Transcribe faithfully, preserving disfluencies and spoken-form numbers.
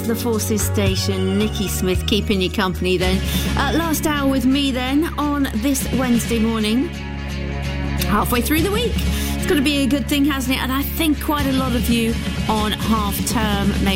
the Forces station. Nikki Smith keeping you company then. Uh, last hour with me then on this Wednesday morning. Halfway through the week. It's going to be a good thing, hasn't it? And I think quite a lot of you on half term, maybe